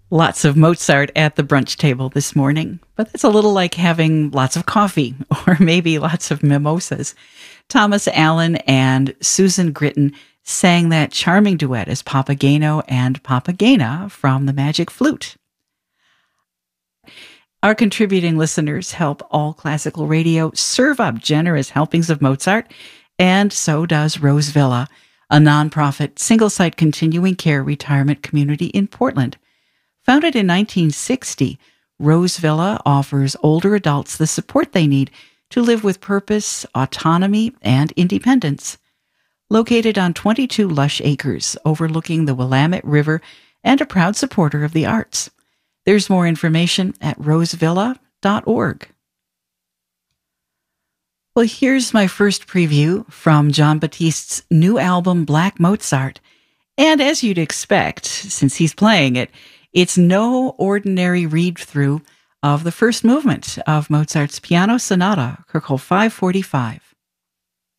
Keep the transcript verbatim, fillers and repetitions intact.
Lots of Mozart at the brunch table this morning, but it's a little like having lots of coffee or maybe lots of mimosas. Thomas Allen and Susan Gritton sang that charming duet as Papageno and Papagena from The Magic Flute. Our contributing listeners help All Classical Radio serve up generous helpings of Mozart, and so does Rose Villa, a nonprofit single-site continuing care retirement community in Portland. Founded in nineteen sixty, Rose Villa offers older adults the support they need to live with purpose, autonomy, and independence. Located on twenty-two lush acres overlooking the Willamette River and a proud supporter of the arts. There's more information at rosevilla dot org. Well, here's my first preview from Jon Batiste's new album, Black Mozart. And as you'd expect, since he's playing it, it's no ordinary read-through of the first movement of Mozart's Piano Sonata, K five forty-five.